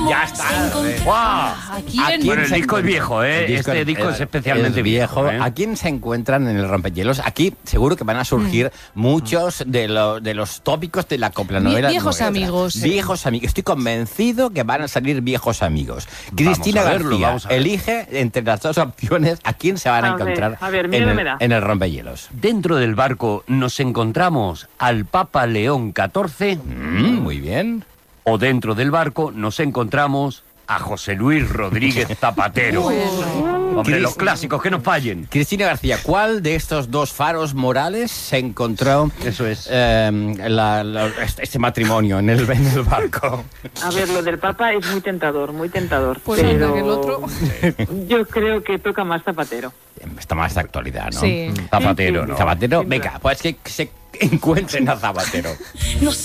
Ya está. ¡Guau! ¿A quién? Bueno, el disco es viejo, ¿eh? Este disco es especialmente viejo. ¿eh? ¿A quién se encuentran en el rompehielos? Aquí seguro que van a surgir muchos de los tópicos de la coplanovela. Viejos amigos. Viejos amigos. Estoy convencido que van a salir viejos amigos. Cristina García elige entre las dos opciones a quién se van a encontrar en el rompehielos. Dentro del barco nos encontramos al Papa León XIV. Muy bien. O dentro del barco nos encontramos a José Luis Rodríguez Zapatero. Hombre, los clásicos, que no fallen. Cristina García, ¿cuál de estos dos faros morales se encontró este matrimonio en el barco? A ver, lo del Papa es muy tentador, muy tentador. Pues pero anda, que el otro... yo creo que toca más Zapatero. Está más de actualidad, ¿no? Sí. Zapatero, ¿no? Zapatero, Sin venga, pues que se encuentren a Zapatero.